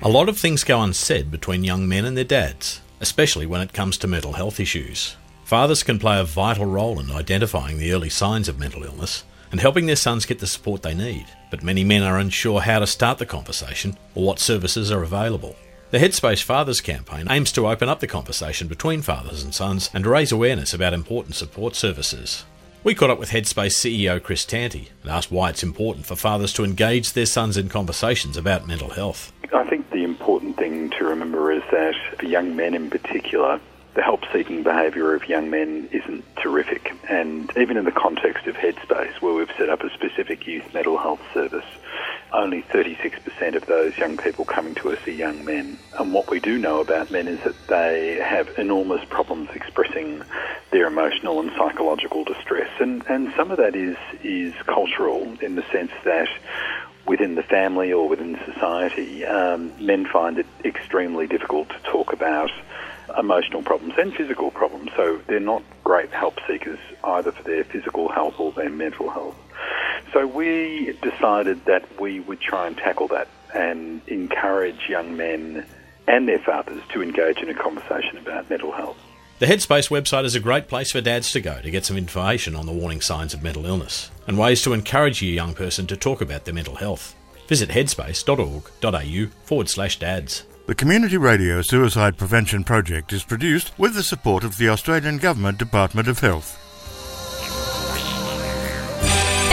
A lot of things go unsaid between young men and their dads, especially when it comes to mental health issues. Fathers can play a vital role in identifying the early signs of mental illness and helping their sons get the support they need, but many men are unsure how to start the conversation or what services are available. The Headspace Fathers campaign aims to open up the conversation between fathers and sons and raise awareness about important support services. We caught up with Headspace CEO Chris Tanti and asked why it's important for fathers to engage their sons in conversations about mental health. I think the important thing to remember is that for young men in particular, the help-seeking behaviour of young men isn't terrific. And even in the context of Headspace, where we've set up a specific youth mental health service, only 36% of those young people coming to us are young men. And what we do know about men is that they have enormous problems expressing their emotional and psychological distress. And some of that is cultural, in the sense that within the family or within society, men find it extremely difficult to talk about emotional problems and physical problems. So they're not great help seekers either for their physical health or their mental health. So we decided that we would try and tackle that and encourage young men and their fathers to engage in a conversation about mental health. The Headspace website is a great place for dads to go to get some information on the warning signs of mental illness and ways to encourage your young person to talk about their mental health. Visit headspace.org.au/dads. The Community Radio Suicide Prevention Project is produced with the support of the Australian Government Department of Health.